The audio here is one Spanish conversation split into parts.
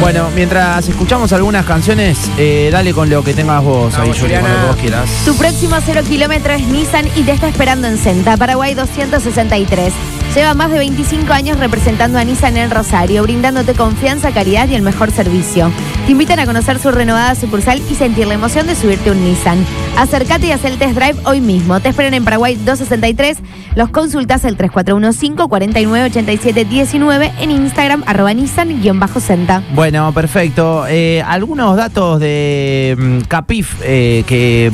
Bueno, mientras escuchamos algunas canciones, dale con lo que tengas vos ahí, Yuri, con lo que vos quieras. Tu próximo 0 kilómetro es Nissan y te está esperando en Senta, Paraguay 263. Lleva más de 25 años representando a Nissan en Rosario, brindándote confianza, calidad y el mejor servicio. Te invitan a conocer su renovada sucursal y sentir la emoción de subirte un Nissan. Acércate y haz el test drive hoy mismo. Te esperan en Paraguay 263. Los consultas al 3415-498719 en Instagram @Nissan_Senta. Bueno, perfecto. Algunos datos de Capif, que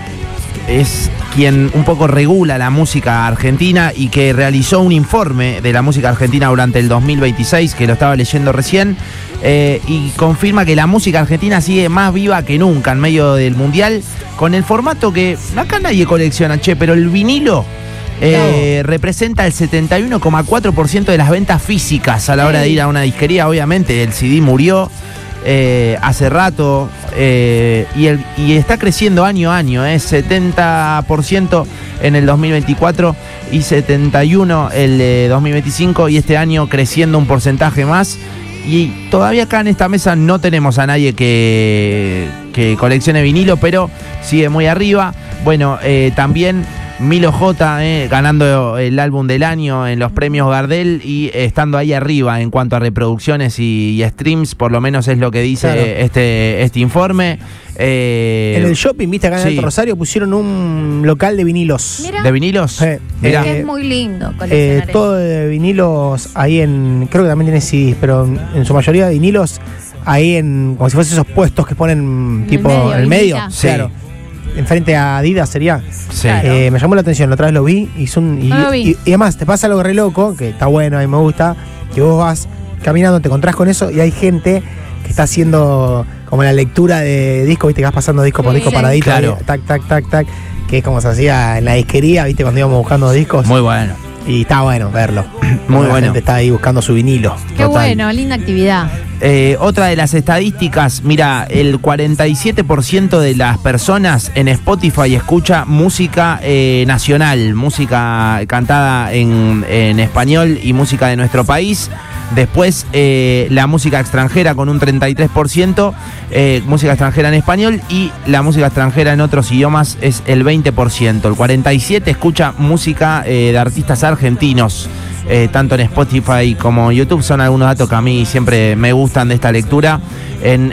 es quien un poco regula la música argentina y que realizó un informe de la música argentina durante el 2026, que lo estaba leyendo recién, y confirma que la música argentina sigue más viva que nunca en medio del mundial, con el formato que acá nadie colecciona, pero el vinilo representa el 71,4% de las ventas físicas a la hora de ir a una disquería. Obviamente el CD murió hace rato, y está creciendo año a año, 70% en el 2024 y 71% el 2025, y este año creciendo un porcentaje más. Y todavía acá en esta mesa no tenemos a nadie que coleccione vinilo, pero sigue muy arriba. Bueno, también Milo J, ganando el álbum del año en los premios Gardel y estando ahí arriba en cuanto a reproducciones y streams, por lo menos es lo que dice, claro, este informe. En el shopping, viste, acá en Alto Rosario pusieron un local de vinilos. Mira. ¿De vinilos? Mira. Es muy lindo coleccionar todo de vinilos ahí creo que también tiene CDs, pero en su mayoría de vinilos ahí como si fuesen esos puestos que ponen tipo en el medio. Sí. Claro. Enfrente a Adidas sería. Sí. Claro. Me llamó la atención, la otra vez lo vi y además te pasa algo re loco, que está bueno, a mí me gusta, que vos vas caminando, te encontrás con eso y hay gente que está haciendo como la lectura de disco, viste, que vas pasando disco por disco paradito, claro, ahí, tac, tac, tac, tac, que es como se hacía en la disquería, viste, cuando íbamos buscando discos. Muy bueno. Y está bueno verlo. Muy bueno. La gente está ahí buscando su vinilo. Qué bueno, linda actividad. Otra de las estadísticas, mira, el 47% de las personas en Spotify escucha música nacional, música cantada en español y música de nuestro país. Después la música extranjera con un 33%, música extranjera en español, y la música extranjera en otros idiomas es el 20%. El 47% escucha música de artistas argentinos, tanto en Spotify como YouTube. Son algunos datos que a mí siempre me gustan de esta lectura en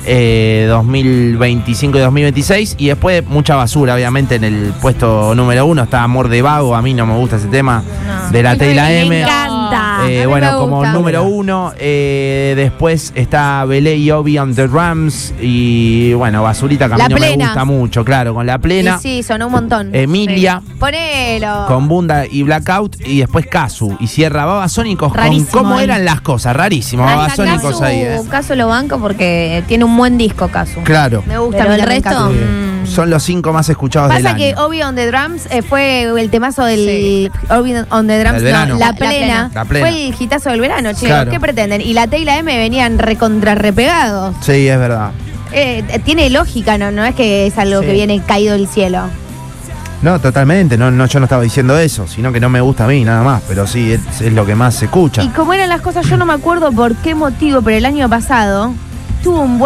2025 y 2026. Y después mucha basura, obviamente. En el puesto número 1 está Amor de Vago. A mí no me gusta ese tema, de la Teyla M. Me encanta. Bueno, como número 1. Después está Belé y Obi on the Drums. Y bueno, basurita que a mí no me gusta mucho, claro, con La Plena. Sí, sonó un montón. Emilia. Sí. Ponelo. Con Bunda y Blackout. Y después Casu. Y cierra Babasónicos con Cómo eran las cosas. Rarísimo, Babasónicos ahí. Casu lo banco porque tiene un buen disco, Casu. Claro. Me gusta. Pero el resto son los 5 más escuchados del año. Pasa que Obi on the Drums fue el temazo del Obi on the Drums, no, La Plena. Fue el hitazo del verano, chicos. Claro. ¿Qué pretenden? Y la Teyla M venían repegados. Sí, es verdad. Tiene lógica, ¿no? No es que es algo que viene caído del cielo. No, totalmente. No, yo no estaba diciendo eso, sino que no me gusta a mí, nada más. Pero sí, es lo que más se escucha. Y como eran las cosas, yo no me acuerdo por qué motivo, pero el año pasado tuvo un buen